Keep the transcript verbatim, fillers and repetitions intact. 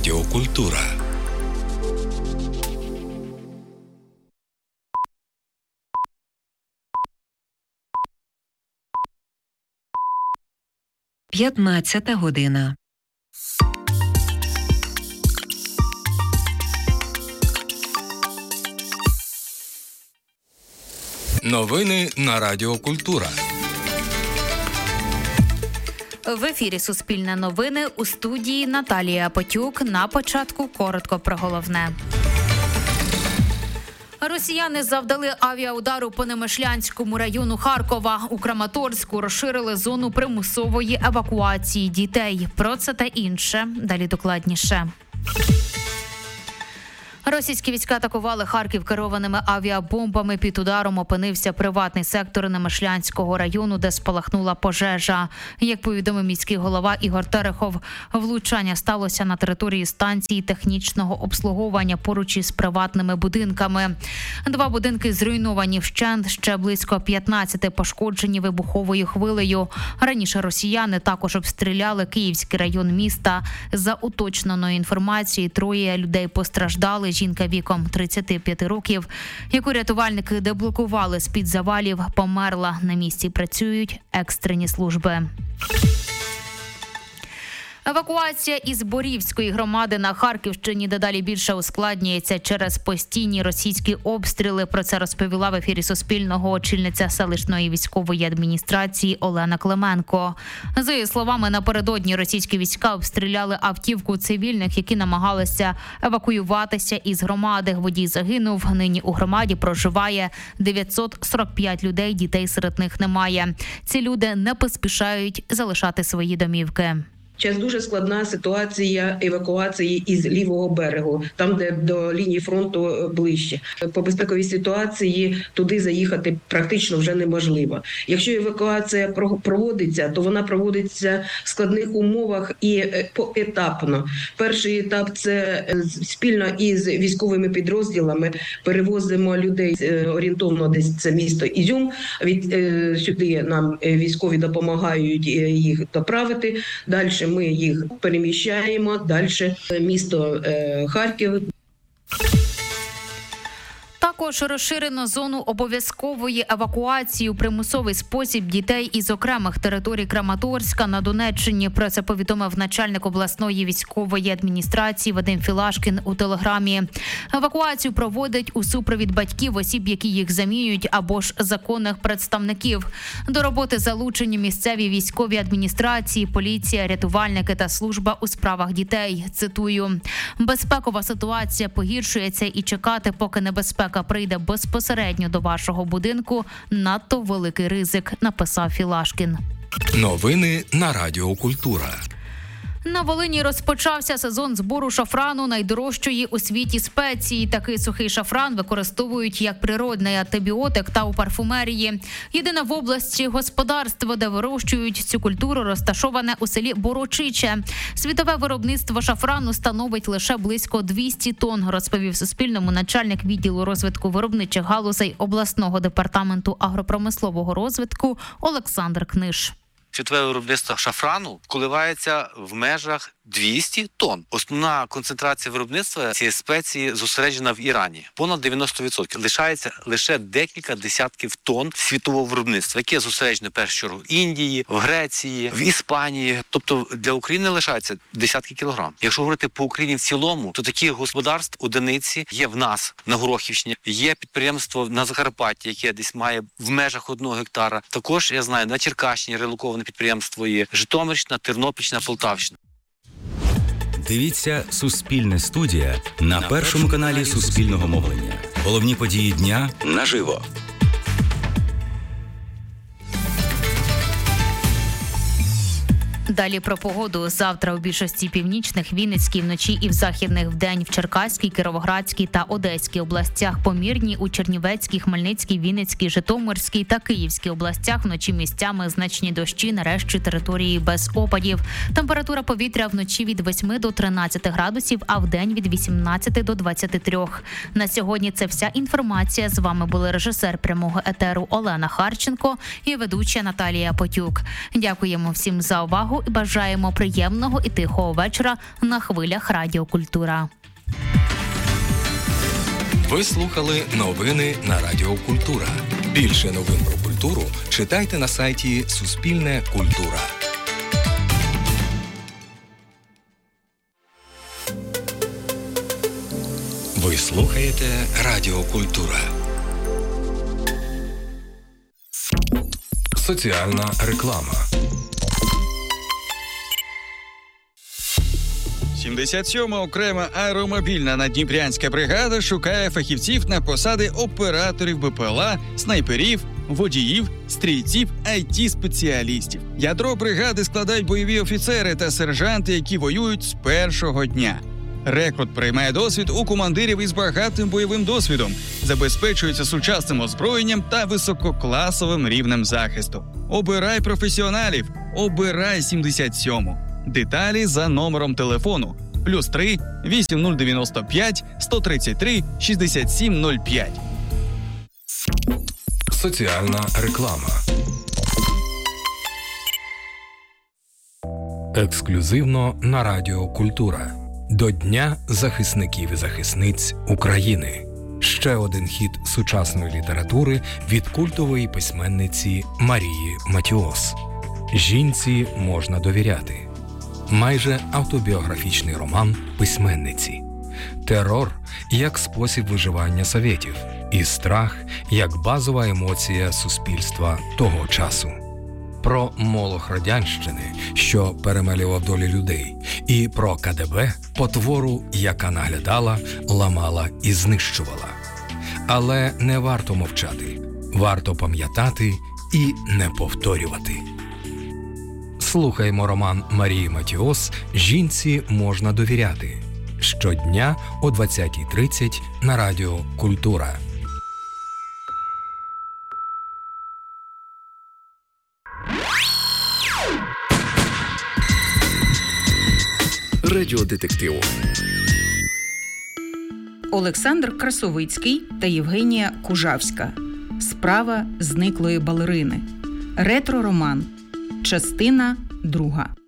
Радіо Культура. п'ятнадцята година. Новини на Радіо Культура. В ефірі «Суспільне новини», у студії Наталія Потюк. На початку коротко про головне. Росіяни завдали авіаудару по Немишлянському району Харкова. У Краматорську розширили зону примусової евакуації дітей. Про це та інше. Далі докладніше. Російські війська атакували Харків керованими авіабомбами. Під ударом опинився приватний сектор Немишлянського району, де спалахнула пожежа. Як повідомив міський голова Ігор Терехов, влучання сталося на території станції технічного обслуговування поруч із приватними будинками. Два будинки зруйновані вщент, ще близько п'ятнадцяти пошкоджені вибуховою хвилею. Раніше росіяни також обстріляли Київський район міста. За уточненою інформацією, троє людей постраждали. Жінка віком тридцяти п'яти років, яку рятувальники деблокували з-під завалів, померла. На місці працюють екстрені служби. Евакуація із Борівської громади на Харківщині дедалі більше ускладнюється через постійні російські обстріли. Про це розповіла в ефірі Суспільного очільниця селищної військової адміністрації Олена Клименко. За її словами, напередодні російські війська обстріляли автівку цивільних, які намагалися евакуюватися із громади. Водій загинув. Нині у громаді проживає дев'ятсот сорок п'ять людей, дітей серед них немає. Ці люди не поспішають залишати свої домівки. Зараз дуже складна ситуація евакуації із лівого берегу, там, де до лінії фронту ближче. По безпековій ситуації туди заїхати практично вже неможливо. Якщо евакуація проводиться, то вона проводиться в складних умовах і поетапно. Перший етап – це спільно із військовими підрозділами перевозимо людей орієнтовно десь це місто Ізюм. Від сюди нам військові допомагають їх доправити. Далі ми їх переміщаємо далі місто Харків. Також розширено зону обов'язкової евакуації у примусовий спосіб дітей із окремих територій Краматорська на Донеччині. Про це повідомив начальник обласної військової адміністрації Вадим Філашкін у телеграмі. Евакуацію проводять у супровід батьків, осіб, які їх замінюють, або ж законних представників. До роботи залучені місцеві військові адміністрації, поліція, рятувальники та служба у справах дітей. Цитую: «Безпекова ситуація погіршується і чекати, поки небезпека прийде безпосередньо до вашого будинку, надто великий ризик», написав Філашкін. Новини на Радіо Культура. На Волині розпочався сезон збору шафрану, найдорожчої у світі спеції. Такий сухий шафран використовують як природний антибіотик та у парфумерії. Єдине в області господарство, де вирощують цю культуру, розташоване у селі Борочиче. Світове виробництво шафрану становить лише близько двісті тонн, розповів Суспільному начальник відділу розвитку виробничих галузей обласного департаменту агропромислового розвитку Олександр Книж. Світове виробництво шафрану коливається в межах двісті тонн. Основна концентрація виробництва цієї спеції зосереджена в Ірані. Понад дев'яносто відсотків. Лишається лише декілька десятків тонн світового виробництва, яке зосереджено в першу чергу в Індії, в Греції, в Іспанії. Тобто для України лишається десятки кілограм. Якщо говорити по Україні в цілому, то таких господарств одиниці є в нас на Горохівщині, є підприємство на Закарпатті, яке десь має в межах одного гектара. Також, я знаю, на Черкащині релоковане підприємство є, Житомирщина, Тернопільщина, Полтавщина. Дивіться «Суспільне студія» на першому каналі Суспільного мовлення. Головні події дня наживо. Далі про погоду. Завтра у більшості північних, Вінницькій вночі і в західних вдень, в Черкаській, Кіровоградській та Одеській областях помірні, у Чернівецькій, Хмельницькій, Вінницькій, Житомирській та Київській областях вночі місцями значні дощі, нарешті території без опадів. Температура повітря вночі від восьми до тринадцяти градусів, а вдень від вісімнадцяти до двадцяти трьох. На сьогодні це вся інформація. З вами були режисер прямого етеру Олена Харченко і ведуча Наталія Потюк. Дякуємо всім за увагу і бажаємо приємного і тихого вечора на хвилях Радіо Культура. Ви слухали новини на Радіо Культура. Більше новин про культуру читайте на сайті Суспільне Культура. Ви слухаєте Радіо Культура. Соціальна реклама. сімдесят сьома окрема аеромобільна наддніпрянська бригада шукає фахівців на посади операторів БПЛА, снайперів, водіїв, стрільців, ай ті-спеціалістів. Ядро бригади складають бойові офіцери та сержанти, які воюють з першого дня. Рекрут приймає досвід у командирів із багатим бойовим досвідом, забезпечується сучасним озброєнням та висококласовим рівнем захисту. Обирай професіоналів, обирай сімдесят сьому. Деталі за номером телефону плюс три вісім нуль дев'яносто п'ять сто тридцять три шістдесят сім нуль п'ять. Соціальна реклама. Ексклюзивно на Радіо Культура. До Дня захисників і захисниць України. Ще один хіт сучасної літератури від культової письменниці Марії Матіос. Жінці можна довіряти. Майже автобіографічний роман письменниці. Терор як спосіб виживання совєтів. І страх як базова емоція суспільства того часу. Про молох радянщини, що перемелював долі людей, і про ка де бе, потвору, яка наглядала, ламала і знищувала. Але не варто мовчати, варто пам'ятати і не повторювати. Слухаймо роман Марії Матіос «Жінці можна довіряти» щодня о двадцятій тридцять на Радіо Культура. Радіодетектив. Олександр Красовицький та Євгенія Кужавська. Справа зниклої балерини. Ретро-роман. Частина друга.